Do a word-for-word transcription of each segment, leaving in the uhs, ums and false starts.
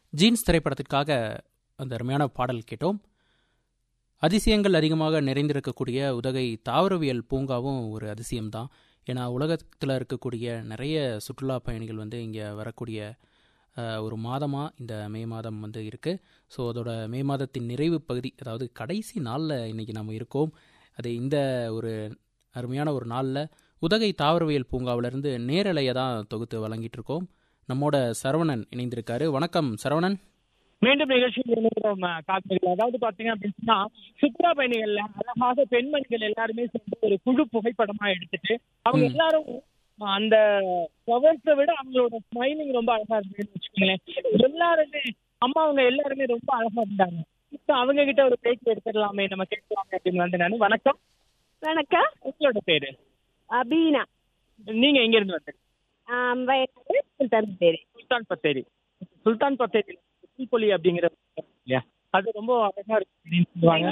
Jeans திரைப்படத்திற்காக அந்த அருமையான பாடல் கேட்டோம். அதிசயங்கள் அதிகமாக நிறைந்திருக்கக்கூடிய உதகை தாவரவியல் பூங்காவும் ஒரு அதிசயம்தான். ஏன்னா உலகத்தில் இருக்கக்கூடிய நிறைய சுற்றுலா பயணிகள் வந்து இங்கே வரக்கூடிய ஒரு மாதமாக இந்த மே மாதம் வந்து இருக்குது. ஸோ அதோட மே மாதத்தின் நிறைவு பகுதி, அதாவது கடைசி நாளில் இன்றைக்கி நம்ம இருக்கோம். அது இந்த ஒரு அருமையான ஒரு நாளில் உதகை தாவரவியல் பூங்காவிலிருந்து நேரலையை தான் தொகுத்து வழங்கிட்டு இருக்கோம். நம்மோட சரவணன் இணைந்திருக்காரு. வணக்கம் சரவணன். மீண்டும் நிகழ்ச்சியில் இணைகிறோம் காட்சிகள். அதாவது பாத்தீங்க அப்படின்னா, சுற்றுலா பயணிகள்ல அழகாக பெண்மணிகள் எல்லாருமே சேர்ந்து ஒரு குழு புகைப்படமா எடுத்துட்டு அவங்க எல்லாரும் அந்த கவர்ஸை விட அவங்களோட ஸ்மைலிங் ரொம்ப அழகா இருந்ததுன்னு வச்சுக்கோங்களேன். எல்லாருமே அம்மா அவங்க எல்லாருமே ரொம்ப அழகா இருந்தாங்க. இப்போ அவங்க கிட்ட ஒரு பேச்சு எடுத்துடலாமே, நம்ம கேட்கலாமே அப்படின்னு வந்து நான். வணக்கம். வணக்கம். உங்களோட பேரு? அபீனா. நீங்க எங்க இருந்து வந்து? சுல்தான் பத்தேரி. சுல்தான் பத்தேரி. சுல்தான் பத்தேரி புலிப்பொலி அப்படிங்கிற இல்லையா, அது ரொம்ப அழகா இருக்கு சொல்லுவாங்க.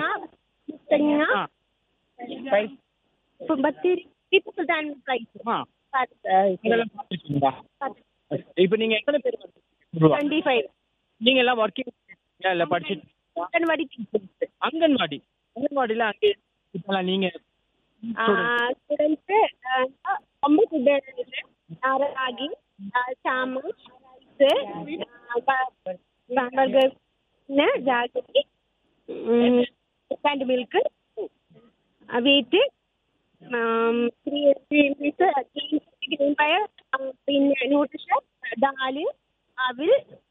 இப்ப நீங்க எத்தனை பேர்? நீங்க எல்லாம் ஒர்க்கிங் இல்ல படிச்சுட்டு? அங்கன்வாடி. அங்கன்வாடி அங்கன்வாடியில அங்கே நீங்க ராகி, சாமம், hamburger, jaggery, canned milk, wheat, green pie, പിന്നെ nutrition, dal, avil,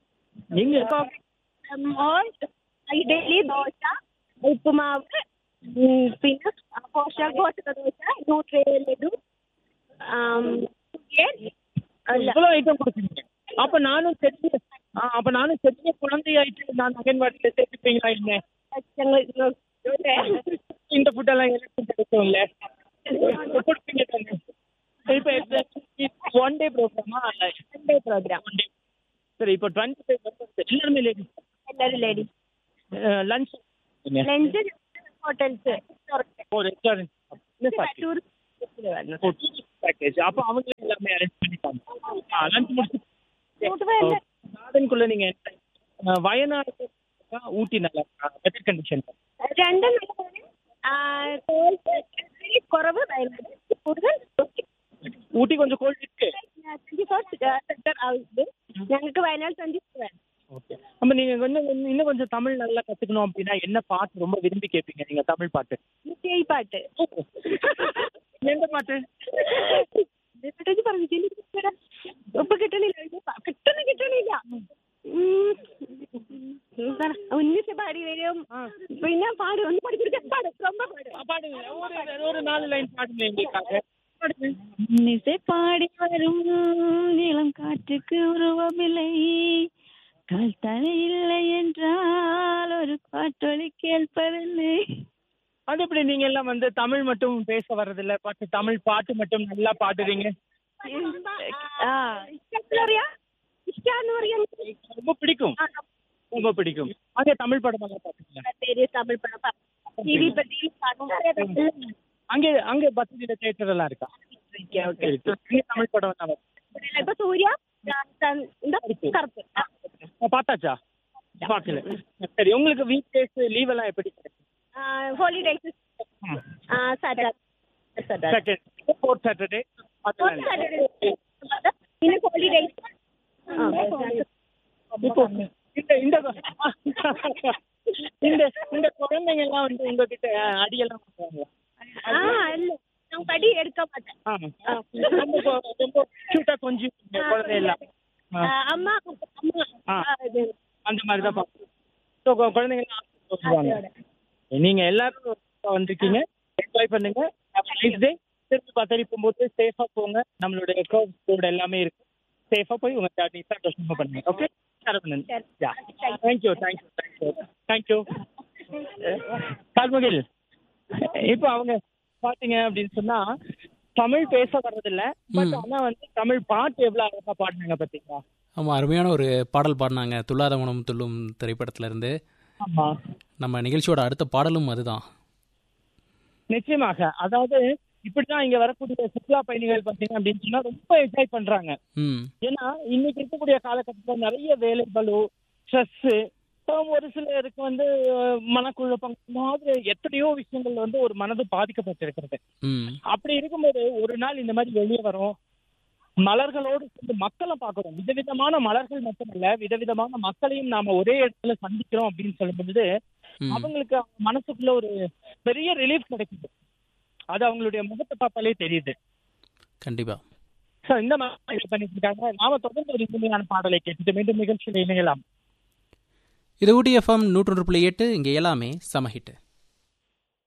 idli, dosa, ഉപ്പുമാവ്, പിന്നെ പോഷക പോഷക ദോശ, ന്യൂട്രി ലഡു, அப்ப நானும் சரி அப்ப நானும் பெரிய குழந்தையாயிட்டு நான் அங்கன்வாடியில சேர்த்துப்பீங்களா? என்ன இந்த ஃபுட்டெல்லாம் எனக்கு கிடைக்கும்ல, கொடுப்பீங்க தானே? இப்போ one day ப்ரோக்ராமா? One day program. One day. சரி, இப்போ டுவெண்ட்டி ஃபைவ் மெம்பர்ஸ் எல்லாருமே லேடிஸ்? எல்லாரும் லேடிஸ். லஞ்ச் லஞ்ச் ஹோட்டல்ஸ், ஓ ரெஸ்டாரண்ட், பேக்கேஜ். அப்போ அவங்க எல்லாமே அரேஞ்ச் பண்ணிட்டாங்க. லஞ்ச் முடிச்சு கார்டனுக்குள்ள நீங்க வயநாடு ஊட்டி நல்லா வெதர் கண்டிஷன்? ரெண்டு குறவு. ஊட்டி கொஞ்சம் கோல்ட் இருக்கு. ഞങ്ങൾക്ക് വയനാട് டுவெண்ட்டி செவன். ஓகே. அப்ப நீங்க கொஞ்சம் இன்னும் கொஞ்சம் தமிழ் நல்லா கத்துக்கணும் அப்படின்னா என்ன பாட்டு ரொம்ப விரும்பி கேட்பீங்க நீங்க? தமிழ் பாட்டு? விஜய் பாட்டு. எந்த பாட்டு? ഉപ്പ് കിട്ടണില്ല, കിട്ടണ കിട്ടണില്ല ഉന്നിച്ച് പാടി വരും. പിന്നെ പാടും, ഒന്ന് പഠിപ്പിക്കാൻ പാടും, ரொம்ப பாடுங்க. ஒரு ஒரு நாலு லைன் பாடுங்க எங்களுக்காக. உன்னிசை பாடி வரும் நீளம் காற்றுக்கு உருவமில்லை, கால் தலை இல்லை என்றால் ஒரு பாட்டொலி கேட்பதில்லை. அது எப்படி நீங்க எல்லாம் வந்து தமிழ் மட்டும் பேச வர்றதில்ல, பாட்டு தமிழ் பாட்டு மட்டும் நல்லா பாடுறீங்க? ரொம்ப பிடிக்கும், ரொம்ப பிடிக்கும். அங்கே தமிழ் படம் எல்லாம் பாத்தீங்களா? தமிழ் படம் அங்கே அங்கே பத்திரிகை தியேட்டர் எல்லாம் இருக்கா? தமிழ் படம் சூர்யா பார்த்தாச்சா? பார்க்கல. சரி, உங்களுக்கு வீக் டேஸ் லீவ் எல்லாம் எப்படி? ஹாலிடேஸ் செகண்ட் ஃபோர்த் சாட்டர்டே இந்த இந்த குழந்தைங்க எல்லாம் வந்து உங்ககிட்ட அடியெல்லாம் பண்ணுவாங்களா? படி எடுக்க மாட்டேன். ரொம்ப கியூட்டா கொஞ்சம் குழந்தை எல்லாம் அம்மா அந்த மாதிரிதான் பார்ப்போம். குழந்தைங்க எல்லாம் நீங்க எல்லாரும் வந்திருக்கீங்க, என்ஜாய் பண்ணுங்க. Nice day. திருப்பி பத்தரி போகும்போது சேஃபா போங்க. நம்மளுடைய கர்வ்ஸ் கோட் எல்லாமே இருக்கு. சேஃபா போய் உங்க ஜர்னி சந்தோஷமா பண்ணுங்க. Okay Saravanan. Thank you thank you thank you thank you கார்முகில். இப்போ அவங்க பாத்தீங்க அப்படின்னு சொன்னா தமிழ் பேச வர்றதில்ல, பட் ஆனா வந்து தமிழ் பாட்டு எவ்வளவு அழகா பாடுனாங்க பாத்தீங்களா? ஆமா, அருமையான ஒரு பாடல் பாடினாங்க, துள்ளாத மனம் துள்ளும் திரைப்படத்துல இருந்து. ஆமா, நம்ம நிகழ்ச்சியோட அடுத்த பாடலும் அதுதான். நிச்சயமாக. அதாவது இப்படிதான் இங்க வரக்கூடிய சுற்றுலா பயணிகள் பாத்தீங்க அப்படின்னு சொன்னா ரொம்ப என்ஜாய் பண்றாங்க. ஏன்னா இன்னைக்கு இருக்கக்கூடிய காலகட்டத்தில் நிறைய வேலைகளோ ஸ்ட்ரெஸ்ஸு, ஒரு சிலருக்கு வந்து அஹ், மனக்குழப்பம், இந்த மாதிரி எத்தனையோ விஷயங்கள் வந்து ஒரு மனது பாதிக்கப்பட்டிருக்கிறது. ம் அப்படி இருக்கும்போது ஒரு நாள் இந்த மாதிரி வெளியே வரும், மலர்களோடு சேர்ந்து மக்களை பார்க்கிறோம். விதவிதமான மலர்கள் மட்டுமல்ல, விதவிதமான மக்களையும் நாம ஒரே இடத்துல சந்திக்கிறோம் அப்படின்னு சொல்லும் பொழுது ம் அவங்களுக்கு அவங்க மனசுக்குள்ள ஒரு பெரிய ரிலீஃப் கிடைக்குது. அது அவங்களுடைய முகத்தை பார்த்தாலே தெரியுது. கண்டிப்பா. So, இந்த மாதிரி இது பண்ணிட்டு இருக்காங்க. நாம தொடர்ந்து ஒரு இனிமையான பாடலை கேட்டுட்டு மீண்டும் நிகழ்ச்சியில் இணையலாம். இது ஊட்டி எஃப்எம் நூற்றொன்று புள்ளி எட்டு, இங்கே எல்லாமே சமஹிட்டு.